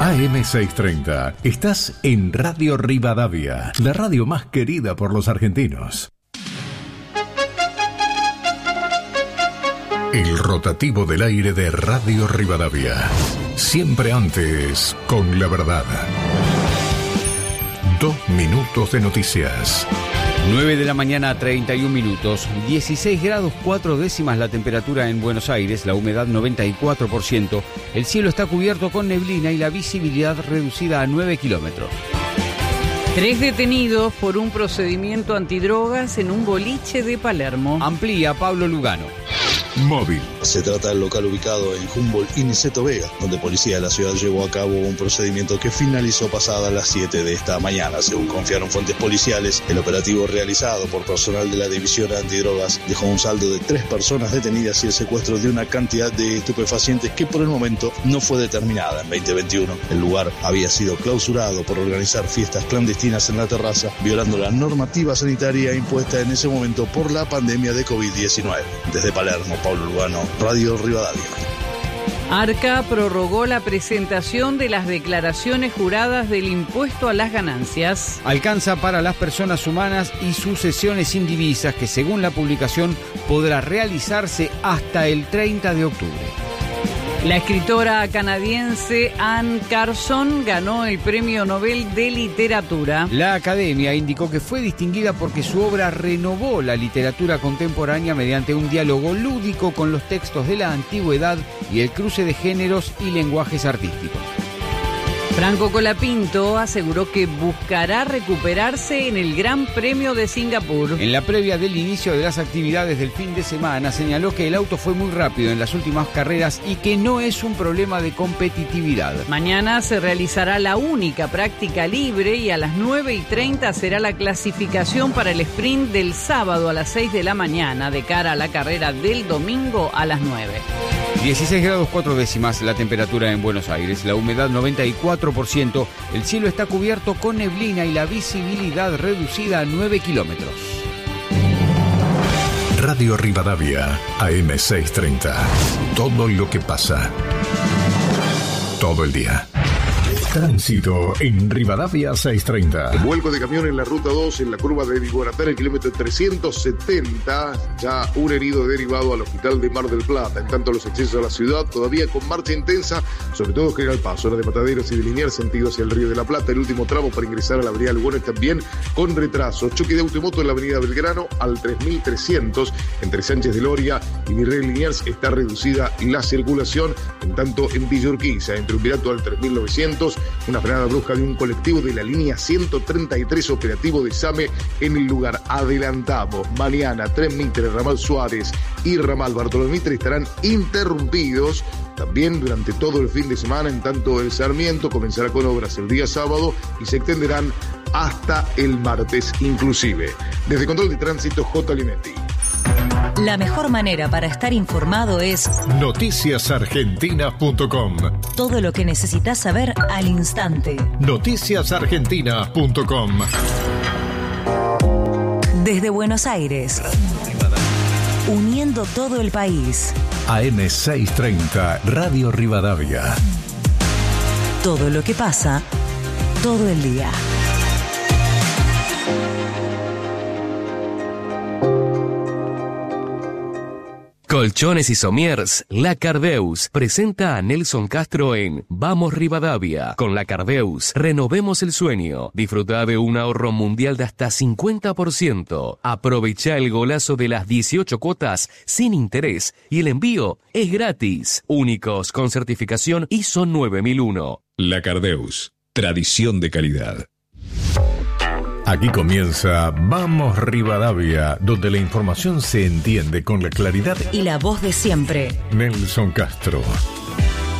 AM630. Estás en Radio Rivadavia, la radio más querida por los argentinos. El rotativo del aire de Radio Rivadavia. Siempre antes, con la verdad. 2 minutos de noticias. 9 de la mañana, 31 minutos. 16 grados 4 décimas la temperatura en Buenos Aires, la humedad 94%. El cielo está cubierto con neblina y la visibilidad reducida a 9 kilómetros. 3 detenidos por un procedimiento antidrogas en un boliche de Palermo. Amplía Pablo Lugano. Móvil. Se trata del local ubicado en Humboldt y Niceto Vega, donde policía de la ciudad llevó a cabo un procedimiento que finalizó pasada las 7 de esta mañana. Según confiaron fuentes policiales, el operativo realizado por personal de la División Antidrogas dejó un saldo de 3 personas detenidas y el secuestro de una cantidad de estupefacientes que por el momento no fue determinada. En 2021, el lugar había sido clausurado por organizar fiestas clandestinas en la terraza, violando la normativa sanitaria impuesta en ese momento por la pandemia de COVID-19. Desde Palermo, Pablo Lugano, Radio Rivadavia. Arca prorrogó la presentación de las declaraciones juradas del impuesto a las ganancias. Alcanza para las personas humanas y sucesiones indivisas que, según la publicación, podrá realizarse hasta el 30 de octubre. La escritora canadiense Anne Carson ganó el Premio Nobel de Literatura. La Academia indicó que fue distinguida porque su obra renovó la literatura contemporánea mediante un diálogo lúdico con los textos de la antigüedad y el cruce de géneros y lenguajes artísticos. Franco Colapinto aseguró que buscará recuperarse en el Gran Premio de Singapur. En la previa del inicio de las actividades del fin de semana, señaló que el auto fue muy rápido en las últimas carreras y que no es un problema de competitividad. Mañana se realizará la única práctica libre y a las 9:30 será la clasificación para el sprint del sábado a las 6 de la mañana, de cara a la carrera del domingo a las 9. 16 grados 4 décimas la temperatura en Buenos Aires, la humedad 94%, el cielo está cubierto con neblina y la visibilidad reducida a 9 kilómetros. Radio Rivadavia, AM630. Todo lo que pasa. Todo el día. Tránsito en Rivadavia 630. Vuelco de camión en la ruta 2 en la curva de Vigoratá, en el kilómetro 370. Ya un herido derivado al hospital de Mar del Plata. En tanto, los accesos a la ciudad todavía con marcha intensa, sobre todo General Paz, zona de Mataderos y de Liniers, sentido hacia el Río de la Plata. El último tramo para ingresar a la avenida Lugones también con retraso. Choque de auto y moto en la avenida Belgrano al 3300 entre Sánchez de Loria y Virrey Liniers. Está reducida la circulación. En tanto, en Villa Urquiza, entre Umbrato al 3900, una frenada brusca de un colectivo de la línea 133 operativo de SAME en el lugar. Adelantamos, mañana Tren Mitre, Ramal Suárez y Ramal Bartolomé Mitre estarán interrumpidos también durante todo el fin de semana. En tanto, el Sarmiento comenzará con obras el día sábado y se extenderán hasta el martes inclusive. Desde Control de Tránsito, J. Linetti. La mejor manera para estar informado es noticiasargentinas.com. Todo lo que necesitas saber al instante. noticiasargentinas.com. Desde Buenos Aires, uniendo todo el país. AM630, Radio Rivadavia. Todo lo que pasa, todo el día. Colchones y Somiers, La Cardeus presenta a Nelson Castro en Vamos Rivadavia. Con La Cardeus, renovemos el sueño. Disfruta de un ahorro mundial de hasta 50%. Aprovecha el golazo de las 18 cuotas sin interés y el envío es gratis. Únicos con certificación ISO 9001. La Cardeus, tradición de calidad. Aquí comienza Vamos Rivadavia, donde la información se entiende con la claridad y la voz de siempre. Nelson Castro.